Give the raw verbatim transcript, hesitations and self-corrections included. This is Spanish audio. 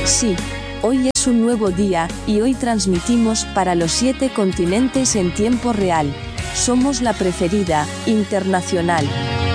Sí, hoy es un nuevo día, y hoy transmitimos para los siete continentes en tiempo real. Somos la preferida, internacional.